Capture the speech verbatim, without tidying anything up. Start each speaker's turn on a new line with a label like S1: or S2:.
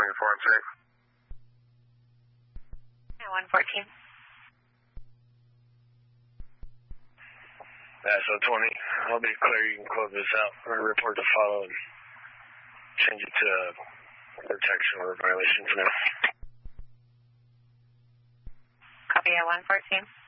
S1: twenty four and safe.
S2: Yeah, one fourteen.
S1: Yeah, so twenty. I'll be clear. You can close this out. We're going to report the follow and change it to protection or violation for now.
S2: Copy at one fourteen.